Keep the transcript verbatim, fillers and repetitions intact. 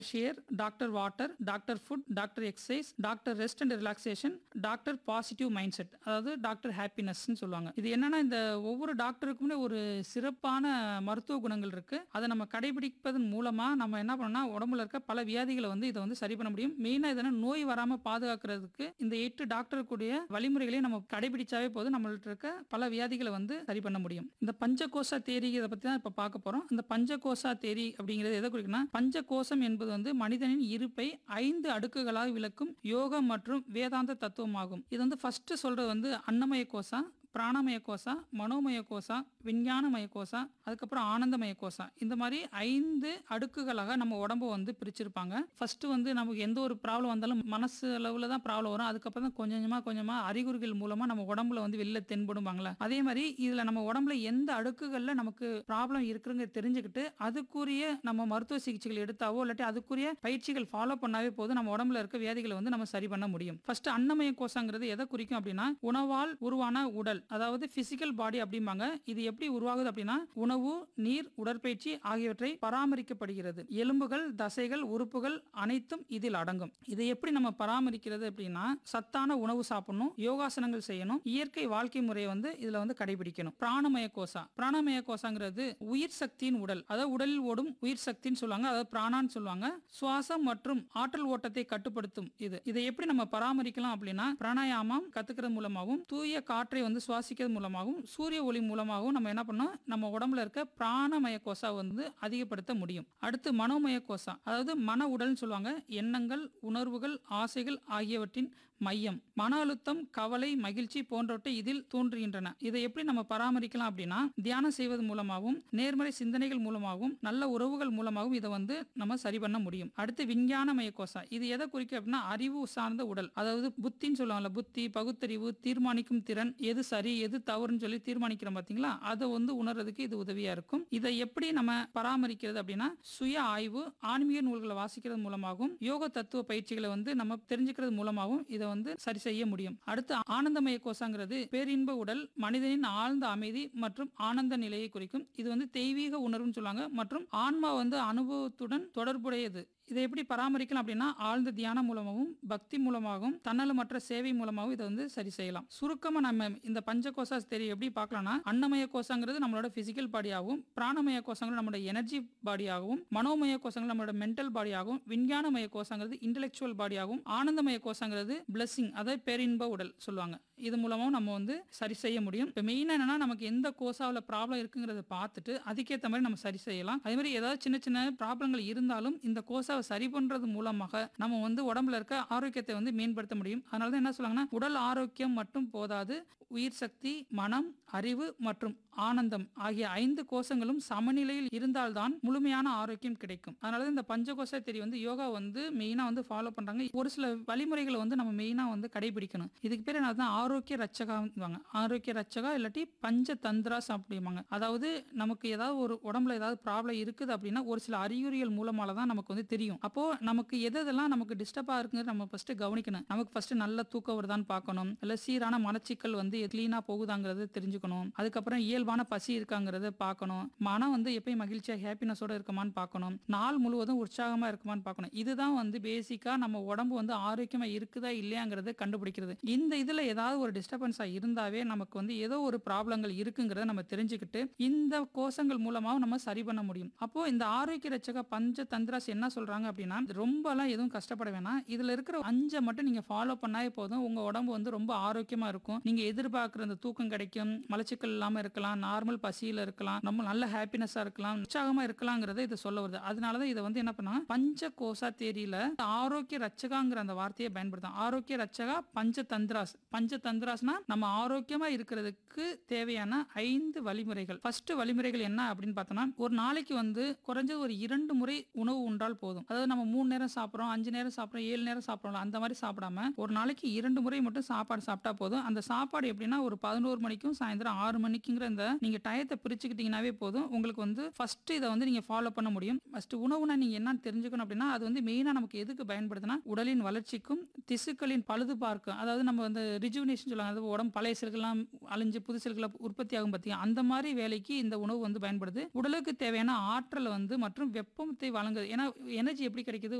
Share, doctor water, doctor food, doctor exercise, doctor rest and relaxation, doctor positive mind set, அதாவது doctor happiness சொல்லுவாங்க. இது என்னன்னா இந்த ஒவ்வொரு டாக்டருக்குமே ஒரு சிறப்பான மருத்துவ குணங்கள் இருக்கு. அதை நம்ம கடைபிடிப்பதன் மூலமா நம்ம என்ன பண்ணோம்னா உடம்புல இருக்க பல வியாதிகளை வந்து இதை வந்து சரி பண்ண முடியும். மெயினா இதனா நோய் வராம பாதுகாக்கிறதுக்கு இந்த எட்டு டாக்டர் கூடிய வழிமுறைகளை நம்ம கடைபிடிச்சாவே போதும், நம்மள்ட்ட இருக்க பல வியாதிகளை வந்து சரி பண்ண முடியும். இந்த பஞ்சகோசா தேரி இதை பத்தி தான் இப்ப பார்க்க போறோம். இந்த பஞ்சகோசா தேரி அப்படிங்கிறது எதை குறிக்குன்னா, பஞ்சகோசம் என்பது வந்து மனிதனின் இருப்பை ஐந்து அடுக்குகளாக விளக்கும் யோக மற்றும் வேதாந்த தத்துவமாகும். இது வந்து ஃபர்ஸ்ட் சொல்றது வந்து அன்னமய கோசா, பிராணமய கோசா, மனோமய கோசா, விஞ்ஞானமய கோசா, அதுக்கப்புறம் ஆனந்தமய கோசா. இந்த மாதிரி ஐந்து அடுக்குகளாக நம்ம உடம்பு வந்து பிரிச்சிருப்பாங்க. ஃபர்ஸ்ட் வந்து நமக்கு எந்த ஒரு ப்ராப்ளம் வந்தாலும் மனசு அளவுல தான் ப்ராப்ளம் வரும். அதுக்கப்புறம் தான் கொஞ்சம் கொஞ்சமா கொஞ்சமா அறிகுறிகள் மூலமா நம்ம உடம்புல வந்து வெளில தென்படுவாங்களே. அதே மாதிரி இதுல நம்ம உடம்புல எந்த அடுக்குகள்ல நமக்கு ப்ராப்ளம் இருக்குங்க தெரிஞ்சுக்கிட்டு அதுக்குரிய நம்ம மருத்துவ சிகிச்சைகள் எடுத்தாவோ இல்லாட்டி அதுக்குரிய பயிற்சிகள் ஃபாலோ பண்ணாவே போதும், நம்ம உடம்புல இருக்க வியாதிகளை வந்து நம்ம சரி பண்ண முடியும். ஃபர்ஸ்ட் அன்னமய கோசாங்கிறது எதை குறிக்கும் அப்படின்னா, உணவால் உருவான உடல், அதாவது பிசிக்கல் பாடி அப்படிம்பாங்க. இது எப்படி உருவாகுது அப்படின்னா, உணவு, நீர், உடற்பயிற்சி ஆகியவற்றை பராமரிக்கப்படுகிறது. எலும்புகள், தசைகள், உறுப்புகள் அனைத்தும் இதில் அடங்கும். இதை எப்படி நம்ம பராமரிக்கிறது அப்படின்னா, சத்தான உணவு சாப்பிடணும், யோகாசனங்கள் செய்யணும், இயற்கை வாழ்க்கை முறையை வந்து இதுல வந்து கடைபிடிக்கணும். பிராணமய கோசா, பிராணமய கோசாங்கிறது உயிர் சக்தியின் உடல், அதாவது உடலில் ஓடும் உயிர் சக்தின்னு சொல்லுவாங்க, அதாவது பிராணான்னு சொல்லுவாங்க. சுவாசம் மற்றும் ஆற்றல் ஓட்டத்தை கட்டுப்படுத்தும். இது இதை எப்படி நம்ம பராமரிக்கலாம் அப்படின்னா, பிராணாயாமம் கத்துக்கிறது மூலமாகவும், தூய காற்றை வந்து சுவாசிக்கிறது மூலமாகவும், சூரிய ஒளி மூலமாகவும் நம்ம என்ன பண்ணோம், நம்ம உடம்புல இருக்க பிராணமய கோசா வந்து அதிகப்படுத்த முடியும். அடுத்து மனோமய கோசா, அதாவது மன உடல்னு சொல்லுவாங்க. எண்ணங்கள், உணர்வுகள், ஆசைகள் ஆகியவற்றின் மையம். மன அழுத்தம், கவலை, மகிழ்ச்சி போன்றவற்றை இதில் தோன்றுகின்றன. இதை எப்படி நம்ம பராமரிக்கலாம் அப்படின்னா, தியானம் செய்வது மூலமாகவும், நேர்மறை சிந்தனைகள் மூலமாகவும், நல்ல உறவுகள் மூலமாகவும் இதை வந்து நம்ம சரி பண்ண முடியும். அடுத்து விஞ்ஞானமய கோசா, இது எதை குறிக்கும் அப்படின்னா, அறிவு சார்ந்த உடல், அதாவது புத்தின்னு சொல்லுவாங்கல்ல, புத்தி, பகுத்தறிவு, தீர்மானிக்கும் திறன், எது சரி எது தவறுன்னு சொல்லி தீர்மானிக்கிறோம் பாத்தீங்களா, அதை வந்து உணர்றதுக்கு இது உதவியா இருக்கும். இதை எப்படி நம்ம பராமரிக்கிறது அப்படின்னா, சுய ஆய்வு, ஆன்மீக நூல்களை வாசிக்கிறது மூலமாகவும், யோக தத்துவ பயிற்சிகளை வந்து நம்ம தெரிஞ்சுக்கிறது மூலமாகவும் இதை வந்து சரி செய்ய முடியும். அடுத்து ஆனந்தமய கோசாங்கிறது பேரின்ப உடல், மனிதனின் ஆழ்ந்த அமைதி மற்றும் ஆனந்த நிலையை குறிக்கும். இது வந்து தெய்வீக உணர்வுன்னு சொல்லுவாங்க மற்றும் ஆன்மா வந்து அனுபவத்துடன் தொடர்புடையது. இதை எப்படி பராமரிக்கலாம் அப்படின்னா, ஆழ்ந்த தியானம் மூலமாகவும், பக்தி மூலமாகவும், தன்னலமற்ற சேவை மூலமாகவும் இதை வந்து சரி செய்யலாம். சுருக்கமா நம்ம இந்த பஞ்சகோசா தேரி எப்படி பார்க்கலாம்னா, அன்னமய கோசாங்கிறது நம்மளோட பிசிக்கல் பாடியாகவும், பிராணமய கோசாங்கிறது நம்மளோட எனர்ஜி பாடியாகவும், மனோமய கோசாங்கிறது நம்மளோட மென்டல் பாடியாகவும், விஞ்ஞானமய கோசாங்கிறது இன்டெலெக்சுவல் பாடியாகவும், ஆனந்தமய கோசாங்கிறது பிளஸிங், அதாவது பேரின்ப உடல் சொல்லுவாங்க. இது மூலமாகவும் நம்ம வந்து சரி செய்ய முடியும். இப்போ மெயினா என்னன்னா, நமக்கு எந்த கோசாவில் ப்ராப்ளம் இருக்குங்கிறத பார்த்துட்டு அதுக்கேற்ற மாதிரி நம்ம சரி செய்யலாம். அதே மாதிரி ஏதாவது சின்ன சின்ன ப்ராப்ளங்கள் இருந்தாலும் இந்த கோசாவை சரி பண்றது மூலமாக நம்ம வந்து உடம்புல இருக்க ஆரோக்கியத்தை வந்து மேம்படுத்த முடியும். அதனாலதான் என்ன சொல்றாங்கன்னா, உடல் ஆரோக்கியம் மட்டும் போதாது, உயிர் சக்தி, மனம், அறிவு மற்றும் ஆனந்தம் ஆகிய ஐந்து கோஷங்களும் சமநிலையில் இருந்தால்தான் முழுமையான ஆரோக்கியம் கிடைக்கும். அதனால இந்த பஞ்சகோச தேரி வந்து யோகா வந்து மெயினா வந்து ஃபாலோ பண்றாங்க. ஒரு சில வழிமுறைகளை வந்து நம்ம மெயினா வந்து கடைபிடிக்கணும். இதுக்கு பேர் என்ன, ஆரோக்கிய ரச்சகா, ஆரோக்கிய ரச்சகா இல்லாட்டி பஞ்ச தந்திராஸ் அப்படிம்பாங்க. அதாவது நமக்கு ஏதாவது ஒரு உடம்புல ஏதாவது ப்ராப்ளம் இருக்குது அப்படின்னா ஒரு சில அறிகுறிகள் மூலமால தான் நமக்கு வந்து தெரியும். அப்போ நமக்கு எதெல்லாம் நமக்கு டிஸ்டர்பா இருக்குங்கிறது நம்ம ஃபர்ஸ்ட் கவனிக்கணும். நமக்கு ஃபர்ஸ்ட் நல்ல தூக்கம் வருதான்னு பார்க்கணும், இல்ல சீரான மலச்சிக்கல் வந்து கிளீனா போகுதாங்கிறது தெரிஞ்சுக்கணும். அதுக்கப்புறம் இயல்பான பசி இருக்காங்கிறத பார்க்கணும். மனம் வந்து எப்பயும் மகிழ்ச்சியா ஹாப்பினஸோட இருக்குமான்னு பார்க்கணும். நாள் முழுவதும் உற்சாகமா இருக்குமான்னு பார்க்கணும். இதுதான் வந்து பேசிக்கா நம்ம உடம்பு வந்து ஆரோக்கியமா இருக்குதா இல்லையாங்கிறத கண்டுபிடிக்கிறது. இந்த இதுல ஏதாவது ஒரு டிஸ்டர்பன்ஸா இருந்தாவே நமக்கு வந்து ஏதோ ஒரு ப்ராப்ளங்கள் இருக்குங்கிறத நம்ம தெரிஞ்சுக்கிட்டு இந்த கோஷங்கள் மூலமாவும் நம்ம சரி பண்ண முடியும். அப்போ இந்த ஆரோக்கிய ரச்சக பஞ்ச தந்திராஸ் என்ன சொல்றாங்க அப்படின்னா, ரொம்ப எல்லாம் எதுவும் கஷ்டப்பட வேணாம். இதுல இருக்கிற அஞ்சை மட்டும் நீங்க ஃபாலோ பண்ணாவே போதும், உங்க உடம்பு வந்து ரொம்ப ஆரோக்கியமா இருக்கும். நீங்க எதிர்பார்க்கிற அந்த தூக்கம் கிடைக்கும், மலச்சிக்கல் இல்லாம இருக்கலாம், நார்மல் பசியில இருக்கலாம், நம்ம நல்ல ஹாப்பினஸா இருக்கலாம், உற்சாகமா இருக்கலாங்கிறத இதை சொல்ல வருது. அதனாலதான் இதை வந்து என்ன பண்ணா, பஞ்ச கோசா தேரியில ஆரோக்கிய ரச்சகாங்கிற அந்த வார்த்தையை பயன்படுத்தும். ஆரோக்கிய ரச்சகா பஞ்ச தந்திராஸ். பஞ்ச தந்திராஸ்னா நம்ம ஆரோக்கியமா இருக்கிறதுக்கு தேவையான ஐந்து வழிமுறைகள். ஃபர்ஸ்ட் வழிமுறைகள் என்ன அப்படின்னு பார்த்தோம்னா, ஒரு நாளைக்கு வந்து குறைஞ்சது ஒரு இரண்டு முறை உணவு உண்டால் போதும். அதாவது நம்ம மூணு நேரம் சாப்பிடுறோம், அஞ்சு நேரம் சாப்பிடுறோம், ஏழு நேரம் சாப்பிடுறோம், அந்த மாதிரி சாப்பிடாம ஒரு நாளைக்கு இரண்டு முறை மட்டும் சாப்பாடு சாப்பிட்டா போதும். அந்த சாப்பாடு எப்படின்னா, ஒரு பதினோரு மணிக்கும் சாயந்தரம் ஆறு மணிக்குங்கிற இந்த அந்த நீங்க டயத்தை பிரிச்சுக்கிட்டீங்கன்னாவே போதும். உங்களுக்கு வந்து ஃபர்ஸ்ட் இதை வந்து நீங்க ஃபாலோ பண்ண முடியும். ஃபர்ஸ்ட் உணவுனா நீங்க என்னன்னு தெரிஞ்சுக்கணும் அப்படின்னா, அது வந்து மெயினா நமக்கு எதுக்கு பயன்படுதுன்னா, உடலின் வளர்ச்சிக்கும் திசுக்களின் பழுது பார்க்கும். அதாவது நம்ம வந்து ரிஜுவினேஷன் சொல்லுவாங்க. அதாவது உடம்பு பழைய செல்கள்லாம் அழிஞ்சு புது செல்கள உற்பத்தி ஆகும் பார்த்தீங்க, அந்த மாதிரி வேலைக்கு இந்த உணவு வந்து பயன்படுது. உடலுக்கு தேவையான ஆற்றல வந்து மற்றும் வெப்பத்தை வழங்குது. ஏன்னா எனர்ஜி எப்படி கிடைக்குது?